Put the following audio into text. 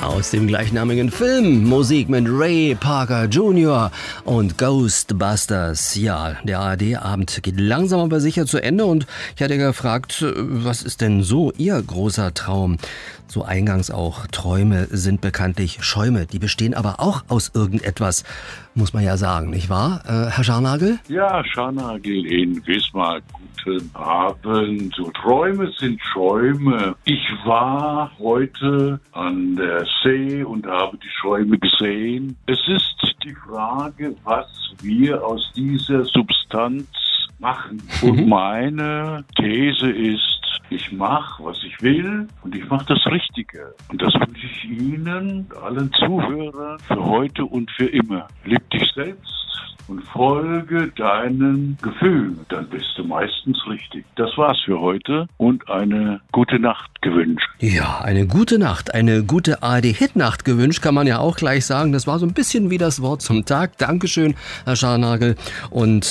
aus dem gleichnamigen Film. Musik mit Ray Parker Jr. und Ghostbusters. Ja, der ARD-Abend geht langsam aber sicher zu Ende und ich hatte gefragt, was ist denn so Ihr großer Traum? So eingangs auch, Träume sind bekanntlich Schäume, die bestehen aber auch aus irgendetwas, muss man ja sagen, nicht wahr, Herr Scharnagel? Ja, Scharnagel in Wismar, guten Abend. So, Träume sind Schäume. Ich war heute an der See und habe die Schäume gesehen. Es ist die Frage, was wir aus dieser Substanz machen. Und meine These ist, ich mache, was ich will und ich mache das Richtige. Und das wünsche ich Ihnen, allen Zuhörern, für heute und für immer. Lieb dich selbst und folge deinen Gefühlen. Dann bist du meistens richtig. Das war's für heute und eine gute Nacht gewünscht. Ja, eine gute Nacht, eine gute ARD-Hit-Nacht gewünscht, kann man ja auch gleich sagen. Das war so ein bisschen wie das Wort zum Tag. Dankeschön, Herr Scharnagel. Und